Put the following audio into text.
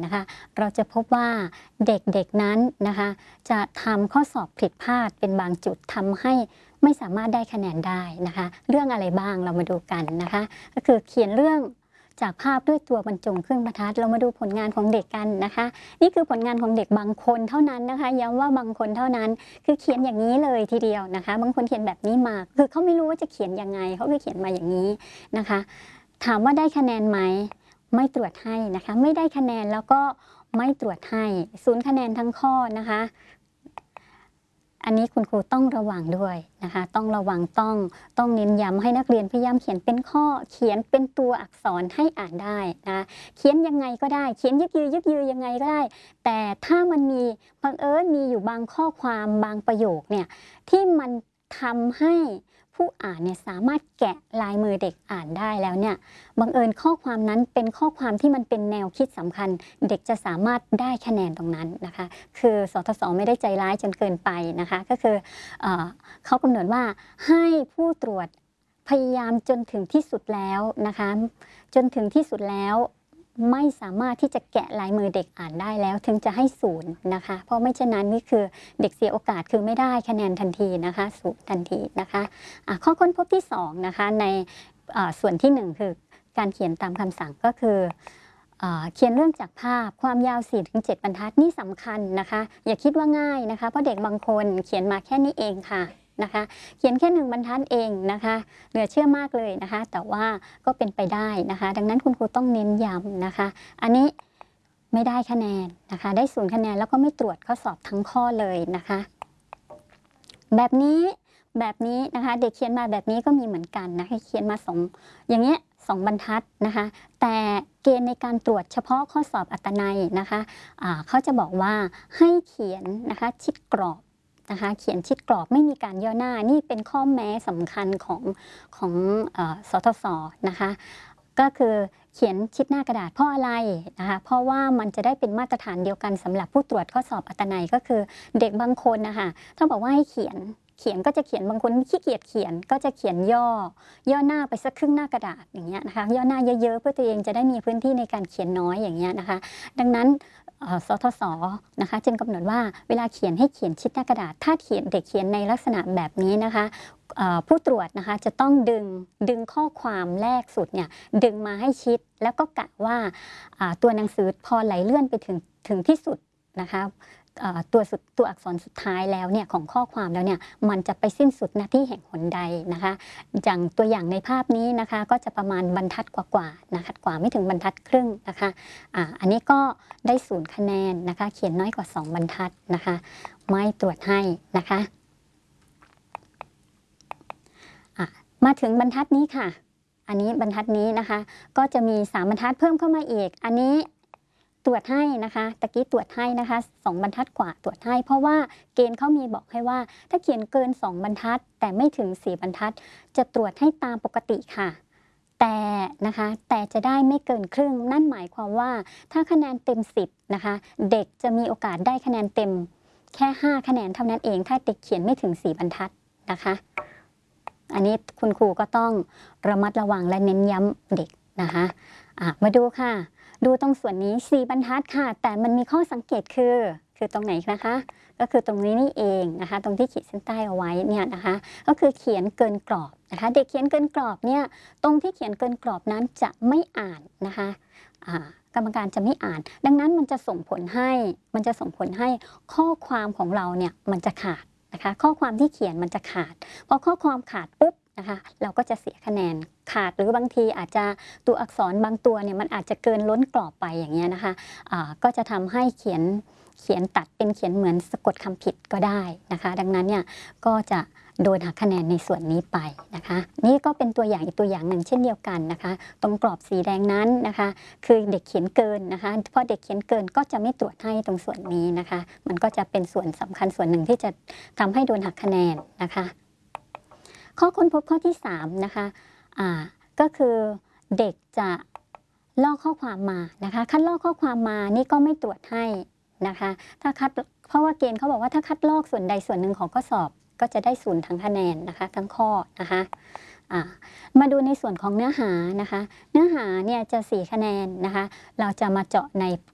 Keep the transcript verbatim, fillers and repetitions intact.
นะคะเราจะพบว่าเด็กๆนั้นนะคะจะทำข้อสอบผิดพลาดเป็นบางจุดทำให้ไม่สามารถได้คะแนนได้นะคะเรื่องอะไรบ้างเรามาดูกันนะคะก็คือเขียนเรื่องจากภาพด้วยตัวบรรจงเครื่องบรรทัดเรามาดูผลงานของเด็กกันนะคะนี่คือผลงานของเด็กบางคนเท่านั้นนะคะย้ำว่าบางคนเท่านั้นคือเขียนอย่างนี้เลยทีเดียวนะคะบางคนเขียนแบบนี้มาคือเขาไม่รู้ว่าจะเขียนยังไงเขาก็เขียนมาอย่างนี้นะคะถามว่าได้คะแนนไหมไม่ตรวจให้นะคะไม่ได้คะแนนแล้วก็ไม่ตรวจให้ศูนย์คะแนนทั้งข้อนะคะอันนี้คุณครูต้องระวังด้วยนะคะต้องระวังต้องต้องเน้นย้ำให้นักเรียนพยายามเขียนเป็นข้อเขียนเป็นตัวอักษรให้อ่านได้นะเขียนยังไงก็ได้เขียนยึกยือยึกยือยังไงก็ได้แต่ถ้ามันมีบังเอิญมีอยู่บางข้อความบางประโยคเนี่ยที่มันทำให้ผู้อ่านเนี่ยสามารถแกะลายมือเด็กอ่านได้แล้วเนี่ยบังเอิญข้อความนั้นเป็นข้อความที่มันเป็นแนวคิดสำคัญเด็กจะสามารถได้คะแนนตรงนั้นนะคะคือสทศไม่ได้ใจร้ายจนเกินไปนะคะก็คือเอ่อเขากำหนดว่าให้ผู้ตรวจพยายามจนถึงที่สุดแล้วนะคะจนถึงที่สุดแล้วไม่สามารถที่จะแกะลายมือเด็กอ่านได้แล้วถึงจะให้ศูนย์นะคะเพราะไม่เช่นนั้นนี่คือเด็กเสียโอกาสคือไม่ได้คะแนนทันทีนะคะศูนย์ทันทีนะคะะข้อค้นพบที่สองนะคะในส่วนที่หนึ่งคือการเขียนตามคำสั่งก็คือเขียนเรื่องจากภาพความยาว สี่ถึงเจ็ด บรรทัดนี่สำคัญนะคะอย่าคิดว่าง่ายนะคะเพราะเด็กบางคนเขียนมาแค่นี้เองค่ะนะคะเขียนแค่หนึ่งบรรทัดเองนะคะเหลือเชื่อมากเลยนะคะแต่ว่าก็เป็นไปได้นะคะดังนั้นคุณครูต้องเน้นย้ำนะคะอันนี้ไม่ได้คะแนนนะคะได้ศูนย์คะแนนแล้วก็ไม่ตรวจข้อสอบทั้งข้อเลยนะคะแบบนี้แบบนี้นะคะเด็กเขียนมาแบบนี้ก็มีเหมือนกันนะคะเขียนมาสองอย่างเงี้ยสองบรรทัดนะคะแต่เกณฑ์ในการตรวจเฉพาะข้อสอบอัตนัยนะคะะเขาจะบอกว่าให้เขียนนะคะชิดกรอบนะคะเขียนชิดกรอบไม่มีการย่อหน้านี่เป็นข้อแม้สำคัญของของเอ่อสทศนะคะก็คือเขียนชิดหน้ากระดาษเพราะอะไรนะคะเพราะว่ามันจะได้เป็นมาตรฐานเดียวกันสำหรับผู้ตรวจข้อสอบอัตนัยก็คือเด็กบางคนนะคะถ้าบอกว่าให้เขียนเขียนก็จะเขียนบางคนขี้เกียจเขียนก็จะเขียนย่อย่อหน้าไปสักครึ่งหน้ากระดาษอย่างเงี้ยนะคะย่อหน้าเยอะๆเพื่อตัวเองจะได้มีพื้นที่ในการเขียนน้อยอย่างเงี้ยนะคะดังนั้นสทศนะคะจึงกำหนดว่าเวลาเขียนให้เขียนชิดหน้ากระดาษถ้าเขียนเด็กเขียนในลักษณะแบบนี้นะคะผู้ตรวจนะคะจะต้องดึงดึงข้อความแรกสุดเนี่ยดึงมาให้ชิดแล้วก็กะว่าตัวหนังสือพอไหลเลื่อนไปถึงถึงที่สุดนะคะตัวสุดตัวอักษรสุดท้ายแล้วเนี่ยของข้อความแล้วเนี่ยมันจะไปสิ้นสุดณที่แห่งหนใดนะคะอย่างตัวอย่างในภาพนี้นะคะก็จะประมาณบรรทัดกว่าๆนะคะกว่าไม่ถึงบรรทัดครึ่งนะคะอ่าอันนี้ก็ได้ศูนย์คะแนนนะคะเขียนน้อยกว่าสองบรรทัดนะคะไม่ตรวจให้นะคะมาถึงบรรทัดนี้ค่ะอันนี้บรรทัดนี้นะคะก็จะมีสามบรรทัดเพิ่มเข้ามาอีกอันนี้ตรวจให้นะคะตะกี้ตรวจให้นะคะสองบรรทัดกว่าตรวจให้เพราะว่าเกณฑ์เขามีบอกให้ว่าถ้าเขียนเกินสองบรรทัดแต่ไม่ถึงสี่บรรทัดจะตรวจให้ตามปกติค่ะแต่นะคะแต่จะได้ไม่เกินครึ่งนั่นหมายความว่าถ้าคะแนนเต็มสิบนะคะเด็กจะมีโอกาสได้คะแนนเต็มแค่ห้าคะแนนเท่านั้นเองถ้าเด็กเขียนไม่ถึงสี่บรรทัดนะคะอันนี้คุณครูก็ต้องระมัดระวังและเน้นย้ำเด็กนะคะะมาดูค่ะดูตรงส่วนนี้สี่บรรทัดค่ะแต่มันมีข้อสังเกตคือคือตรงไหนนะคะก็คือตรงนี้นี่เองนะคะตรงที่ขีดเส้นใต้เอาไว้เนี่ยนะคะก็คือเขียนเกินกรอบนะคะเด็กเขียนเกินกรอบเนี่ยตรงที่เขียนเกินกรอบนั้นจะไม่อ่านนะคะกรรมการจะไม่อ่านดังนั้นมันจะส่งผลให้มันจะส่งผลให้ข้อความของเราเนี่ยมันจะขาดนะคะข้อความที่เขียนมันจะขาดพอข้อความขาดปุ๊บนะคะเราก็จะเสียคะแนนขาดหรือบางทีอาจจะตัวอักษรบางตัวเนี่ยมันอาจจะเกินล้นกรอบไปอย่างเงี้ยนะคะะก็จะทำให้เขียนเขียนตัดเป็นเขียนเหมือนสะกดคำผิดก็ได้นะคะดังนั้นเนี่ยก็จะโดนหักคะแนนในส่วนนี้ไปนะคะนี่ก็เป็นตัวอย่างอีกตัวอย่างหนึ่งเช่นเดียวกันนะคะตรงกรอบสีแดงนั้นนะคะคือเด็กเขียนเกินนะคะพอเด็กเขียนเกินก็จะไม่ตรวจให้ตรงส่วนนี้นะคะมันก็จะเป็นส่วนสำคัญส่วนหนึ่งที่จะทำให้โดนหักคะแนนนะคะข้อค้นพบข้อที่สามนะคะอ่าก็คือเด็กจะลอกข้อความมานะคะคัดลอกข้อความมานี่ก็ไม่ตรวจให้นะคะถ้าคัดเพราะว่าเกณฑ์เขาบอกว่าถ้าคัดลอกส่วนใดส่วนหนึ่งของข้อสอบก็จะได้ศูนย์ทั้งคะแนนนะคะทั้งข้อนะคะมาดูในส่วนของเนื้อหานะคะเนื้อหาเนี่ยจะสี่คะแนนนะคะเราจะมาเจาะใน